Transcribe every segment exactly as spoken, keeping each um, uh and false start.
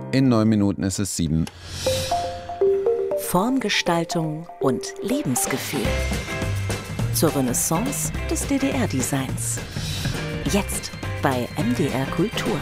In neun Minuten ist es sieben. Formgestaltung und Lebensgefühl. Zur Renaissance des D D R-Designs. Jetzt bei M D R Kultur.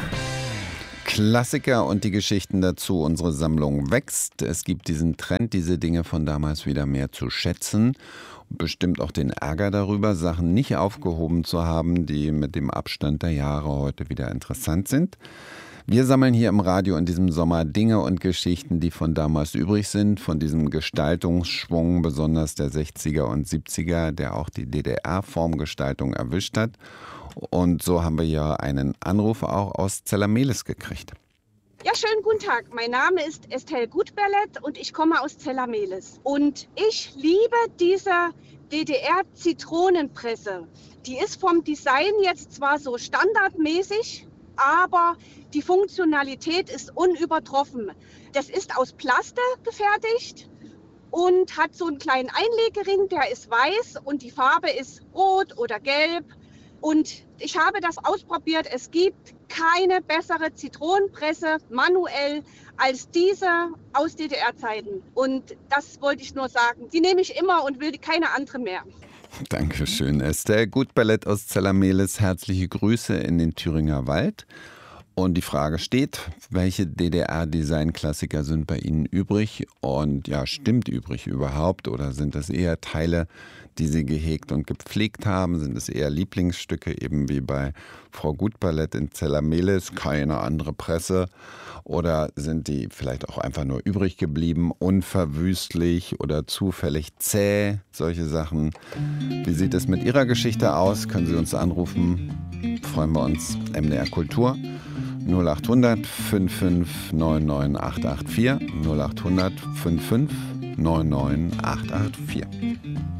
Klassiker und die Geschichten dazu. Unsere Sammlung wächst. Es gibt diesen Trend, diese Dinge von damals wieder mehr zu schätzen. Bestimmt auch den Ärger darüber, Sachen nicht aufgehoben zu haben, die mit dem Abstand der Jahre heute wieder interessant sind. Wir sammeln hier im Radio in diesem Sommer Dinge und Geschichten, die von damals übrig sind, von diesem Gestaltungsschwung, besonders der sechziger und siebziger, der auch die D D R-Formgestaltung erwischt hat. Und so haben wir ja einen Anruf auch aus Zella-Mehlis gekriegt. Ja, schönen guten Tag. Mein Name ist Estelle Gutberlet und ich komme aus Zella-Mehlis. Und ich liebe diese D D R-Zitronenpresse. Die ist vom Design jetzt zwar so standardmäßig, aber die Funktionalität ist unübertroffen. Das ist aus Plaste gefertigt und hat so einen kleinen Einlegering, der ist weiß und die Farbe ist rot oder gelb. Und ich habe das ausprobiert. Es gibt keine bessere Zitronenpresse manuell als diese aus D D R-Zeiten. Und das wollte ich nur sagen. Die nehme ich immer und will keine andere mehr. Dankeschön, Estelle Gutberlet aus Zella-Mehlis. Herzliche Grüße in den Thüringer Wald. Und die Frage steht, welche D D R-Design-Klassiker sind bei Ihnen übrig? Und ja, stimmt übrig überhaupt? Oder sind das eher Teile, die Sie gehegt und gepflegt haben? Sind es eher Lieblingsstücke, eben wie bei Frau Gutberlet in Zella-Mehlis, keine andere Presse? Oder sind die vielleicht auch einfach nur übrig geblieben, unverwüstlich oder zufällig zäh? Solche Sachen. Wie sieht es mit Ihrer Geschichte aus? Können Sie uns anrufen? Freuen wir uns. M D R Kultur. null acht hundert fünfundfünfzig neun neun acht acht vier null acht hundert fünfundfünfzig neun neun acht acht vier.